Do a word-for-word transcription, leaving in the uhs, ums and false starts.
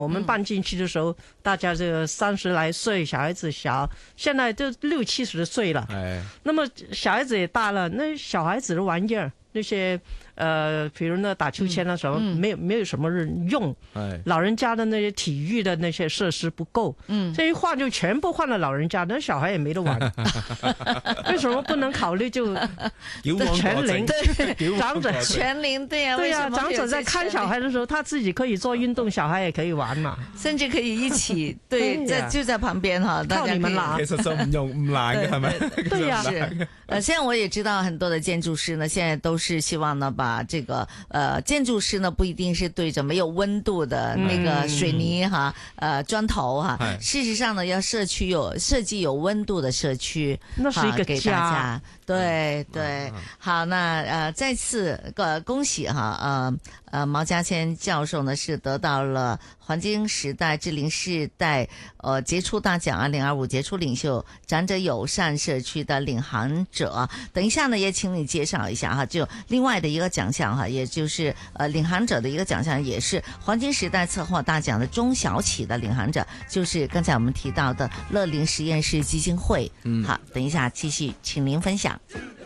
我们搬进去的时候，大家这个三十来岁，小孩子小，现在都六七十岁了。哎，那么小孩子也大了，那小孩子的玩意儿，那些呃，比如那打秋千啊什么，嗯、没有没有什么人用。哎，老人家的那些体育的那些设施不够。嗯，这一换就全部换了老人家，那小孩也没得玩。为什么不能考虑就全龄长者全龄对呀、啊、 对呀、啊，长者在看小孩的时候，他自己可以做运动，小孩也可以玩嘛， 甚至可以一起对，在就在旁邊哈， 靠你們啦。 其實就唔用唔難嘅係咪？ 對呀、啊， 是。呃，現在我也知道很多的建築師呢，現在都是希望呢，把這個呃建築師呢不一定是對着沒有溫度的那個水泥哈，嗯、呃磚頭哈，事實上呢，要社區有設計有溫度的社區， 那是一個給大家。對對，好，那呃再次個恭喜哈，呃呃毛家謙教授呢是得到了黃金時代智齡世代呃傑出大獎二零二五傑出領袖長者友善社區的領航者。等一下呢，也請你介紹一下哈，就另外的一個獎項哈，也就是呃領航者的一個獎項，也是黃金時代策劃大獎的中小企的領航者，就是剛才我們提到的樂齡實驗室基金會。嗯，好，等一下繼續，請您分享。